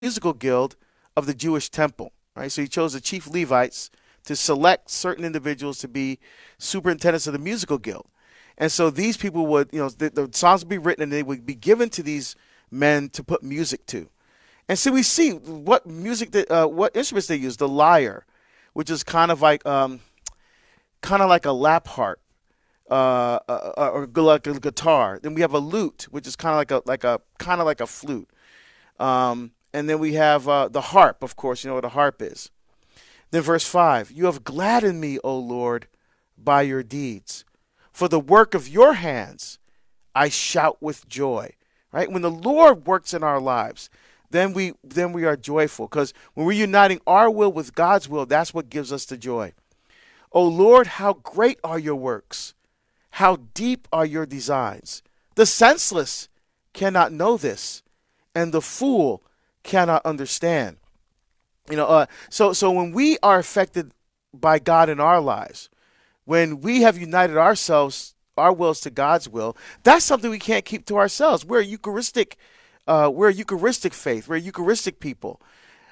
musical guild of the Jewish temple, right? So he chose the chief Levites to select certain individuals to be superintendents of the musical guild. And so these people would, the songs would be written and they would be given to these men to put music to. And so we see what what instruments they use. The lyre, which is kind of like a lap harp, or like a guitar. Then we have a lute, which is kind of like a flute. And then we have the harp, of course. You know what a harp is. Then verse 5, you have gladdened me, O Lord, by your deeds. For the work of your hands, I shout with joy. Right? When the Lord works in our lives, then we are joyful. Because when we're uniting our will with God's will, that's what gives us the joy. O Lord, how great are your works. How deep are your designs. The senseless cannot know this, and the fool cannot understand. So when we are affected by God in our lives, when we have united our wills to God's will, that's something we can't keep to ourselves. We're a Eucharistic faith. We're a Eucharistic people.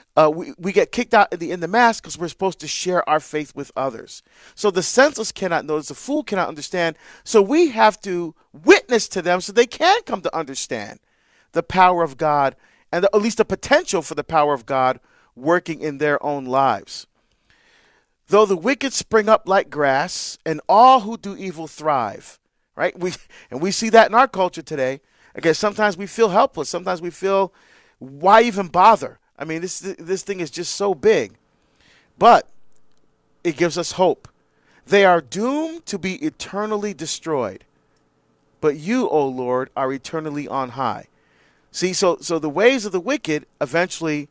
We get kicked out in the Mass because we're supposed to share our faith with others. So the senseless cannot know this, the fool cannot understand. So we have to witness to them so they can come to understand the power of God and at least the potential for the power of God working in their own lives. Though the wicked spring up like grass and all who do evil thrive, right? We see that in our culture today. Again, sometimes we feel helpless. Sometimes we feel, why even bother? I mean, this thing is just so big. But it gives us hope. They are doomed to be eternally destroyed. But you, O Lord, are eternally on high. See, so the ways of the wicked eventually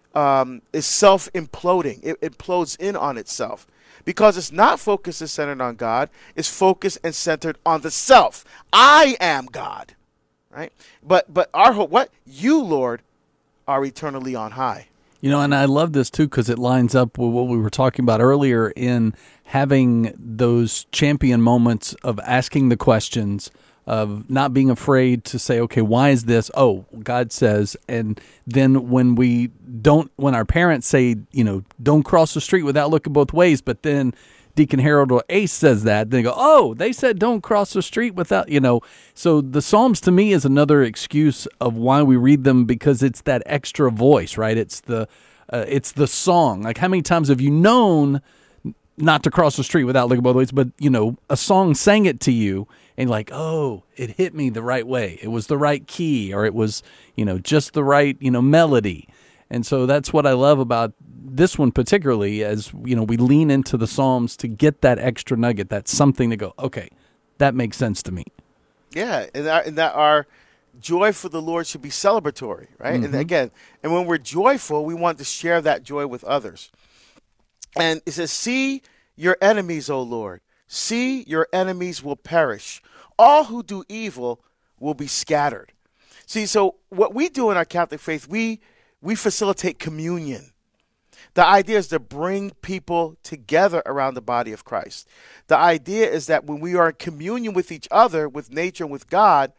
is self-imploding. It implodes in on itself. Because it's not focused and centered on God. It's focused and centered on the self. I am God. Right? But our hope, what? You, Lord, are eternally on high. And I love this too because it lines up with what we were talking about earlier in having those champion moments of asking the questions, of not being afraid to say, okay, why is this? Oh, God says. And then when our parents say, don't cross the street without looking both ways, but then Deacon Harold or Ace says that, they go, oh, they said don't cross the street without, So the Psalms to me is another excuse of why we read them, because it's that extra voice, right? It's the song. Like, how many times have you known not to cross the street without looking both ways, but, a song sang it to you and like, oh, it hit me the right way. It was the right key, or it was, just the right, melody. And so that's what I love about this one particularly, as we lean into the Psalms to get that extra nugget, that's something to go, okay, that makes sense to me. Yeah, and that our joy for the Lord should be celebratory, right? Mm-hmm. And when we're joyful, we want to share that joy with others. And it says, see your enemies, O Lord. See, your enemies will perish. All who do evil will be scattered. See, so what we do in our Catholic faith, we facilitate communion. The idea is to bring people together around the body of Christ. The idea is that when we are in communion with each other, with nature, and with God,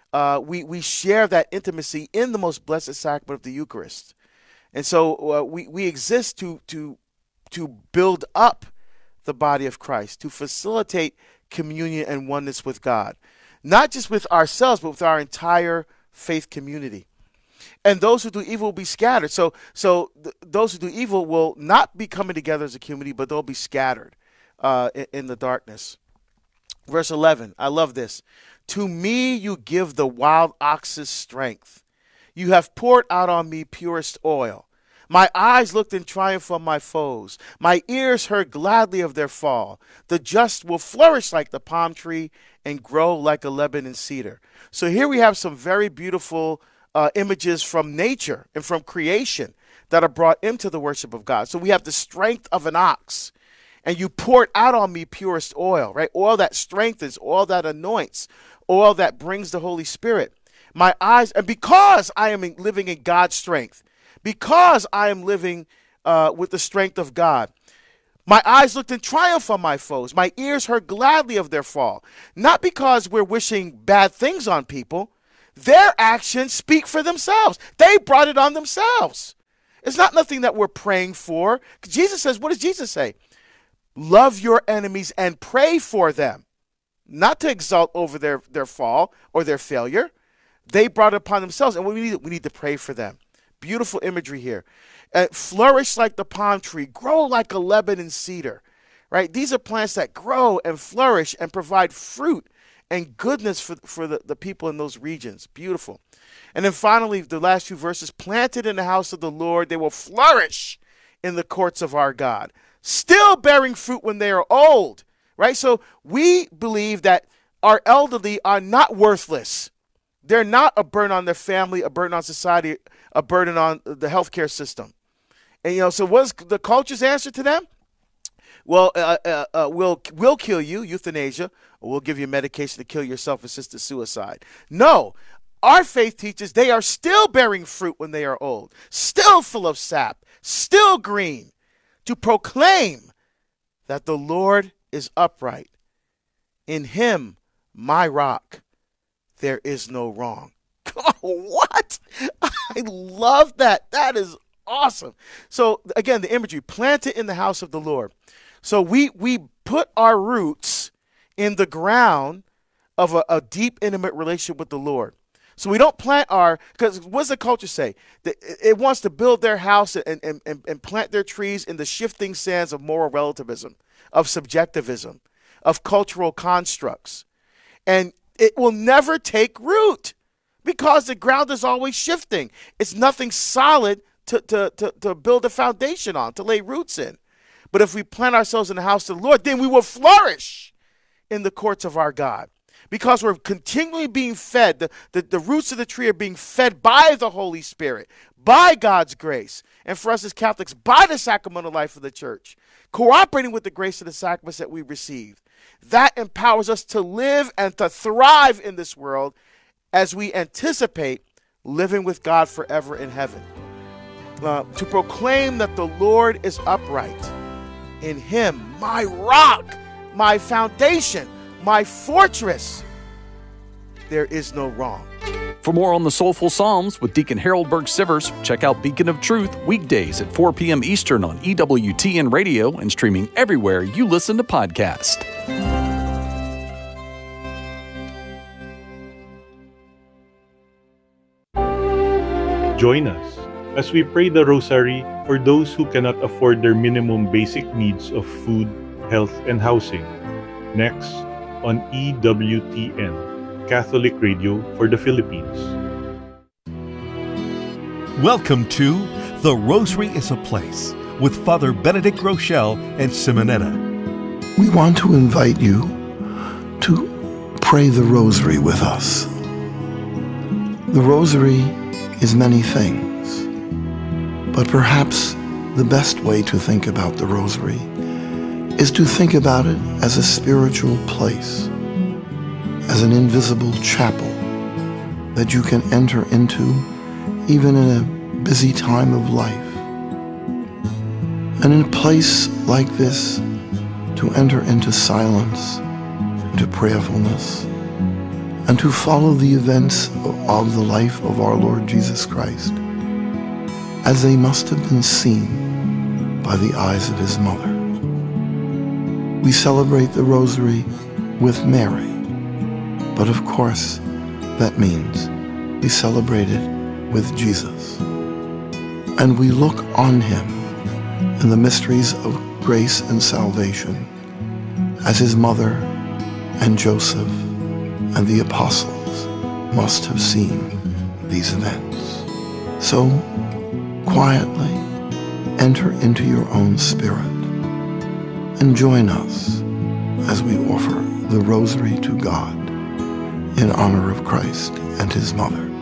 we share that intimacy in the most blessed sacrament of the Eucharist. And so we exist to build up the body of Christ, to facilitate communion and oneness with God. Not just with ourselves, but with our entire faith community. And those who do evil will be scattered. So those who do evil will not be coming together as a community, but they'll be scattered in the darkness. Verse 11, I love this. To me you give the wild ox's strength. You have poured out on me purest oil. My eyes looked in triumph on my foes. My ears heard gladly of their fall. The just will flourish like the palm tree and grow like a Lebanon cedar. So here we have some very beautiful images from nature and from creation that are brought into the worship of God. So we have the strength of an ox, and you poured out on me purest oil, right? Oil that strengthens, oil that anoints, oil that brings the Holy Spirit. My eyes, and because I am living in God's strength, because I am living with the strength of God, my eyes looked in triumph on my foes. My ears heard gladly of their fall. Not because we're wishing bad things on people, their actions speak for themselves. They brought it on themselves. It's not nothing that we're praying for. Jesus says, what does Jesus say? Love your enemies and pray for them. Not to exult over their fall or their failure. They brought it upon themselves, and we need to pray for them. Beautiful imagery here. Flourish like the palm tree, grow like a Lebanon cedar. Right? These are plants that grow and flourish and provide fruit and goodness for the people in those regions. Beautiful. And then finally, the last few verses, planted in the house of the Lord, they will flourish in the courts of our God, still bearing fruit when they are old. Right? So we believe that our elderly are not worthless. They're not a burden on their family, a burden on society, a burden on the healthcare system. And, so what's the culture's answer to them? Well, we'll kill you, euthanasia, or we'll give you medication to kill yourself, assisted suicide. No, our faith teaches they are still bearing fruit when they are old, still full of sap, still green, to proclaim that the Lord is upright. In him, my rock, there is no wrong. What? I love that. That is awesome. So again, the imagery, planted in the house of the Lord. So we put our roots in the ground of a deep, intimate relationship with the Lord. So we don't plant because what does the culture say? It wants to build their house and plant their trees in the shifting sands of moral relativism, of subjectivism, of cultural constructs. And it will never take root because the ground is always shifting. It's nothing solid to build a foundation on, to lay roots in. But if we plant ourselves in the house of the Lord, then we will flourish in the courts of our God. Because we're continually being fed, the roots of the tree are being fed by the Holy Spirit, by God's grace. And for us as Catholics, by the sacramental life of the church, cooperating with the grace of the sacraments that we receive. That empowers us to live and to thrive in this world as we anticipate living with God forever in heaven. To proclaim that the Lord is upright. In him, my rock, my foundation, my fortress, there is no wrong. For more on the Soulful Psalms with Deacon Harold Burke-Sivers, check out Beacon of Truth weekdays at 4 p.m. Eastern on EWTN Radio and streaming everywhere you listen to podcasts. Join us as we pray the Rosary for those who cannot afford their minimum basic needs of food, health, and housing. Next on EWTN, Catholic Radio for the Philippines. Welcome to The Rosary is a Place with Father Benedict Rochelle and Simonetta. We want to invite you to pray the Rosary with us. The Rosary is many things, but perhaps the best way to think about the Rosary is to think about it as a spiritual place, as an invisible chapel that you can enter into even in a busy time of life. And in a place like this, to enter into silence, into prayerfulness, and to follow the events of the life of our Lord Jesus Christ as they must have been seen by the eyes of his mother. We celebrate the Rosary with Mary, but of course that means we celebrate it with Jesus. And we look on him in the mysteries of grace and salvation as his mother and Joseph and the apostles must have seen these events. So, quietly enter into your own spirit and join us as we offer the Rosary to God in honor of Christ and his mother.